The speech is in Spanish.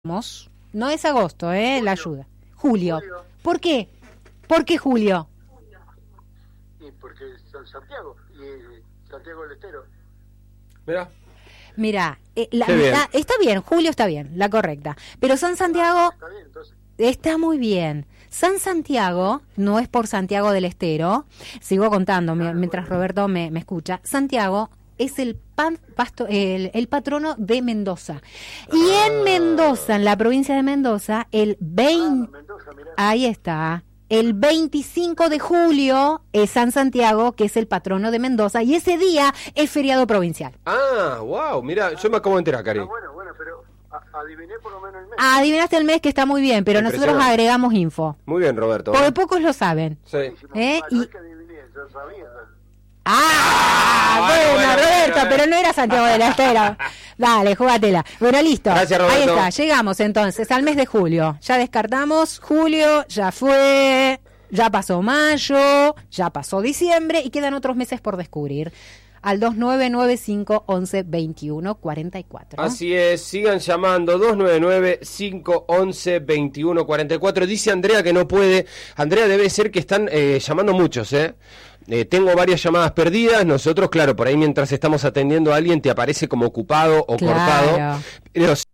No es agosto, Julio. la ayuda. Julio. Julio. ¿Por qué? ¿Por qué julio? Y porque Santiago y Santiago del Estero. Mira, la Qué bien. mitad, está bien, julio está bien, la correcta. Pero San Santiago Está bien, entonces. está muy bien. San Santiago no es por Santiago del Estero. Sigo contando mientras Roberto me escucha. Santiago es el patrono de Mendoza. Y en Mendoza, en la provincia de Mendoza, el 20... Mendoza, mirá. Ahí está. El 25 de julio es San Santiago, que es el patrono de Mendoza, y ese día es feriado provincial. Ah, wow, mira, yo me acabo de enterar, Cari. Bueno, pero adiviné por lo menos el mes. Adivinaste el mes, que está muy bien, pero nosotros Impresionante. agregamos info. Muy bien, Roberto. Porque pocos lo saben. Sí. Buenísimo. No es que adiviné, yo sabía. Bueno, bueno, Roberto, bueno. pero no era Santiago del Estero. Dale, jugátela. Bueno, listo. Gracias, Ahí Roberto. está, llegamos entonces al mes de julio. Ya descartamos julio, ya fue, ya pasó mayo, ya pasó diciembre y quedan otros meses por descubrir. Al 2995-11-21-44. Así es, sigan llamando 299-511-2144. Dice Andrea que no puede. Andrea, debe ser que están llamando muchos, tengo varias llamadas perdidas. Nosotros, claro, por ahí mientras estamos atendiendo a alguien te aparece como ocupado o Claro. cortado. Pero